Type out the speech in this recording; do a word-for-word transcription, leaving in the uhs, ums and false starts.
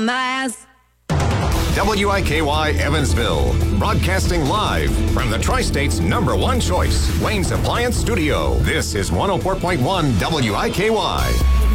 Ass. W I K Y Evansville, broadcasting live from the Tri-State's number one choice, Wayne's Appliance Studio. This is one oh four point one W I K Y.